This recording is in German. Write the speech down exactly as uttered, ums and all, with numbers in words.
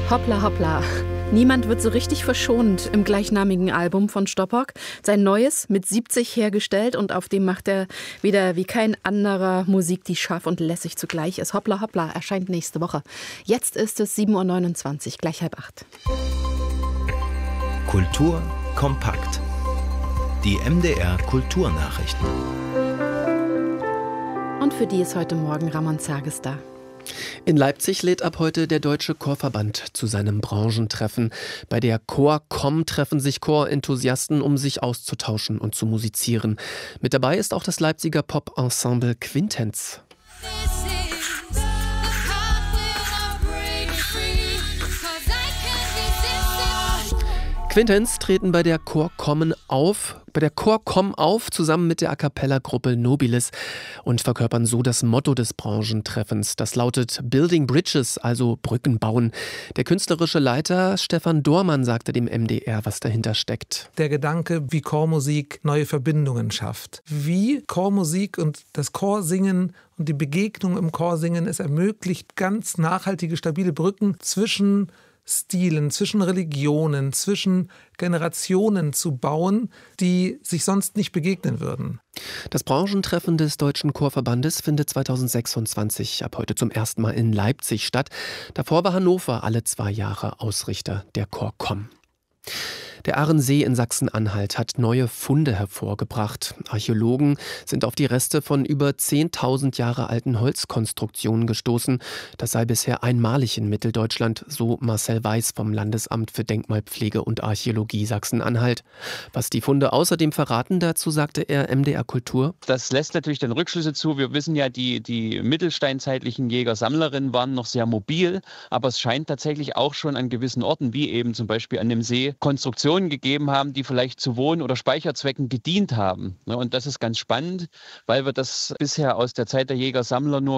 Hoppla hoppla. Niemand wird so richtig verschont im gleichnamigen Album von Stoppock. Sein neues, mit siebzig hergestellt, und auf dem macht er wieder wie kein anderer Musik, die scharf und lässig zugleich ist. Hoppla hoppla erscheint nächste Woche. Jetzt ist es sieben Uhr neunundzwanzig, gleich halb acht. Kultur kompakt. Die M D R Kulturnachrichten. Und für die ist heute Morgen Ramon Zerges da. In Leipzig lädt ab heute der Deutsche Chorverband zu seinem Branchentreffen. Bei der Chor-Com treffen sich Chorenthusiasten, um sich auszutauschen und zu musizieren. Mit dabei ist auch das Leipziger Pop-Ensemble Quintenz. Quintenz treten bei der Chor-Com auf, bei der Chor-Com auf, zusammen mit der A-Cappella-Gruppe Nobilis, und verkörpern so das Motto des Branchentreffens. Das lautet Building Bridges, also Brücken bauen. Der künstlerische Leiter Stefan Dohrmann sagte dem M D R, was dahinter steckt. Der Gedanke, wie Chormusik neue Verbindungen schafft. Wie Chormusik und das Chorsingen und die Begegnung im Chorsingen es ermöglicht, ganz nachhaltige, stabile Brücken zwischen Stilen, zwischen Religionen, zwischen Generationen zu bauen, die sich sonst nicht begegnen würden. Das Branchentreffen des Deutschen Chorverbandes findet zweitausendsechsundzwanzig ab heute zum ersten Mal in Leipzig statt. Davor war Hannover alle zwei Jahre Ausrichter der Chor-Com. Der Ahrensee in Sachsen-Anhalt hat neue Funde hervorgebracht. Archäologen sind auf die Reste von über zehntausend Jahre alten Holzkonstruktionen gestoßen. Das sei bisher einmalig in Mitteldeutschland, so Marcel Weiß vom Landesamt für Denkmalpflege und Archäologie Sachsen-Anhalt. Was die Funde außerdem verraten, dazu sagte er M D R Kultur. Das lässt natürlich dann Rückschlüsse zu. Wir wissen ja, die, die mittelsteinzeitlichen Jäger-Sammlerinnen waren noch sehr mobil, aber es scheint tatsächlich auch schon an gewissen Orten, wie eben zum Beispiel an dem See, Konstruktionen gegeben haben, die vielleicht zu Wohn- oder Speicherzwecken gedient haben. Und das ist ganz spannend, weil wir das bisher aus der Zeit der Jäger-Sammler nur